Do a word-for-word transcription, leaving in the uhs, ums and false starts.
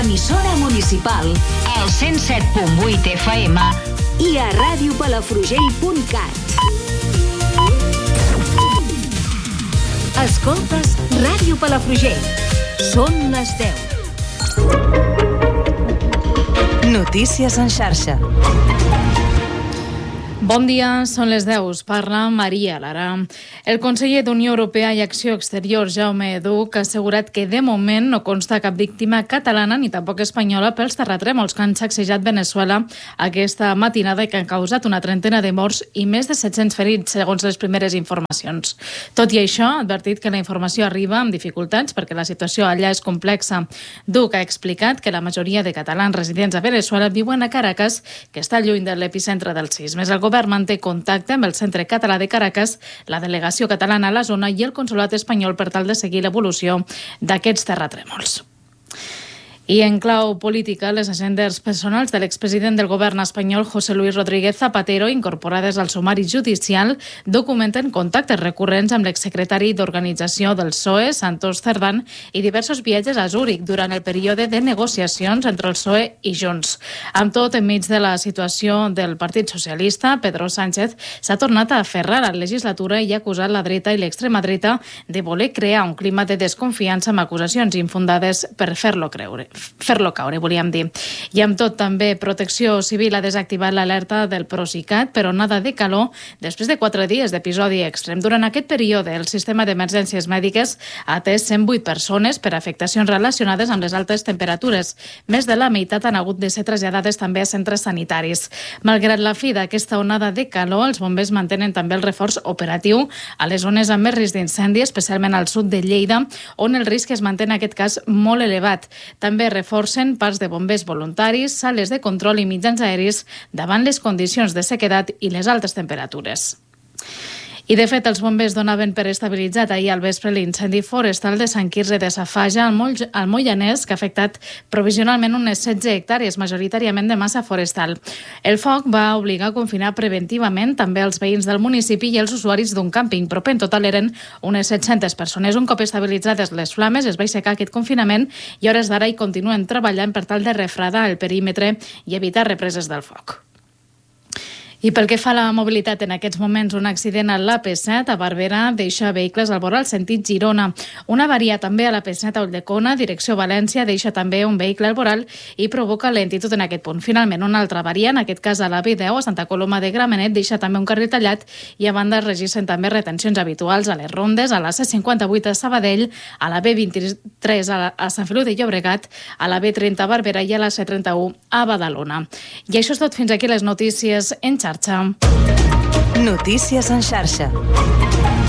Emissora municipal al cent set punt vuit F M i a ràdio palafrugell punt cat. Escoltes Ràdio Palafrugell. Són les deu. Notícies en xarxa. Bon dia, són les deu. Parla Maria Lara. El conseller d'Unió Europea i Acció Exterior, Jaume Duch, ha assegurat que de moment no consta cap víctima catalana ni tampoc espanyola pels terratrèmols que han sacsejat Veneçuela aquesta matinada i que han causat una trentena de morts i més de set-cents ferits, segons les primeres informacions. Tot i això, ha advertit que la informació arriba amb dificultats perquè la situació allà és complexa. Duch ha explicat que la majoria de catalans residents a Veneçuela viuen a Caracas, que està lluny de l'epicentre dels sismes. El govern manté contacte amb el Centre Català de Caracas, la delegació catalana a la zona i el consolat espanyol per tal de seguir l'evolució d'aquests terratrèmols. I en clau política, les agendes personals de l'expresident del govern espanyol, José Luis Rodríguez Zapatero, incorporades al sumari judicial, documenten contactes recurrents amb l'exsecretari d'Organització del P S O E, Santos Cerdán, i diversos viatges a Zúrich durant el període de negociacions entre el P S O E i Junts. Amb tot, enmig de la situació del Partit Socialista, Pedro Sánchez s'ha tornat a aferrar a la legislatura i ha acusat la dreta i l'extrema dreta de voler crear un clima de desconfiança amb acusacions infundades per fer-lo creure. fer-lo caure, volíem dir. I amb tot, també Protecció Civil ha desactivat l'alerta del Procicat per onada de calor després de quatre dies d'episodi extrem. Durant aquest període, el sistema d'emergències mèdiques ha atès cent vuit persones per afectacions relacionades amb les altes temperatures. Més de la meitat han hagut de ser traslladades també a centres sanitaris. Malgrat la fi d'aquesta onada de calor, els bombers mantenen també el reforç operatiu a les zones amb més risc d'incendi, especialment al sud de Lleida, on el risc es manté en aquest cas molt elevat. També reforcen parcs de bombers voluntaris, sales de control i mitjans aeris davant les condicions de sequedat i les altes temperatures. I, de fet, els bombers donaven per estabilitzat ahir al vespre l'incendi forestal de Sant Quirze de Safaja al, Moll al Moianès, que ha afectat provisionalment unes setze hectàrees, majoritàriament de massa forestal. El foc va obligar a confinar preventivament també els veïns del municipi i els usuaris d'un càmping, però en total eren unes set-centes persones. Un cop estabilitzades les flames, es va aixecar aquest confinament i a hores d'ara hi continuen treballant per tal de refredar el perímetre i evitar represes del foc. I pel que fa a la mobilitat, en aquests moments un accident a l'A P set a Barberà deixa vehicles al vora al sentit Girona. Una avaria també a l'A P set a Ulldecona, direcció València, deixa també un vehicle al voral i provoca lentitud en aquest punt. Finalment, una altra avaria, en aquest cas a la B deu, a Santa Coloma de Gramenet, deixa també un carril tallat i a banda es registren també retencions habituals a les rondes, a la C cinquanta-vuit a Sabadell, a la B vint-i-tres a, la, a Sant Feliu de Llobregat, a la B trenta a Barberà i a la C trenta-u a Badalona. I això és tot, fins aquí les notícies en xarxa. Notícies en xarxa.